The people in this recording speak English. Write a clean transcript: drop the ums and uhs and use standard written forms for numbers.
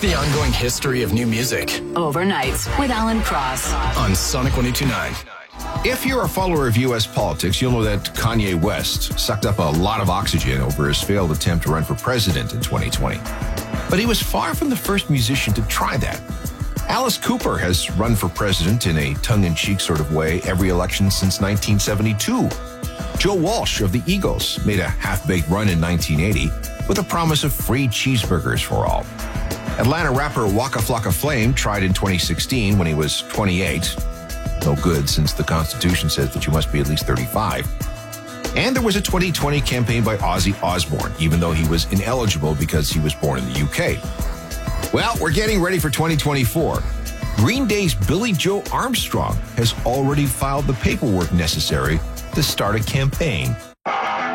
the ongoing history of new music. Overnights with Alan Cross on Sonic 102.9. If you're a follower of U.S. politics, you'll know that Kanye West sucked up a lot of oxygen over his failed attempt to run for president in 2020. But he was far from the first musician to try that. Alice Cooper has run for president in a tongue-in-cheek sort of way every election since 1972. Joe Walsh of the Eagles made a half-baked run in 1980 with a promise of free cheeseburgers for all. Atlanta rapper Waka Flocka Flame tried in 2016 when he was 28. No good, since the Constitution says that you must be at least 35. And there was a 2020 campaign by Ozzy Osbourne, even though he was ineligible because he was born in the UK. Well, we're getting ready for 2024. Green Day's Billie Joe Armstrong has already filed the paperwork necessary to start a campaign